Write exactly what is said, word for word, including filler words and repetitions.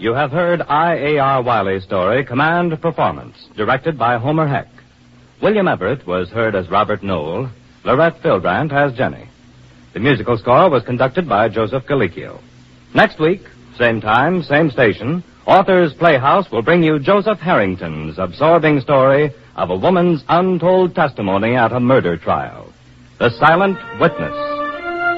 You have heard I A R Wiley's story, Command Performance, directed by Homer Heck. William Everett was heard as Robert Knoll, Lorette Filbrandt as Jenny. The musical score was conducted by Joseph Galicchio. Next week, same time, same station, Authors Playhouse will bring you Joseph Harrington's absorbing story of a woman's untold testimony at a murder trial. The Silent Witness.